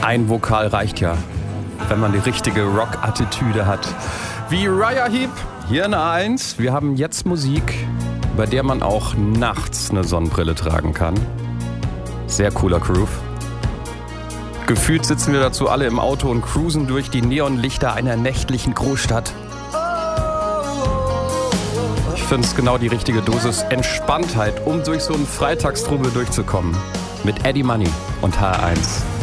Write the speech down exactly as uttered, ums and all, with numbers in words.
Ein Vokal reicht ja, wenn man die richtige Rock-Attitüde hat. Wie Uriah Heep, hier in A eins. Wir haben jetzt Musik, bei der man auch nachts eine Sonnenbrille tragen kann. Sehr cooler Groove. Gefühlt sitzen wir dazu alle im Auto und cruisen durch die Neonlichter einer nächtlichen Großstadt. Ich finde es genau die richtige Dosis Entspanntheit, um durch so einen Freitagstrubel durchzukommen. Mit Eddie Money und H eins.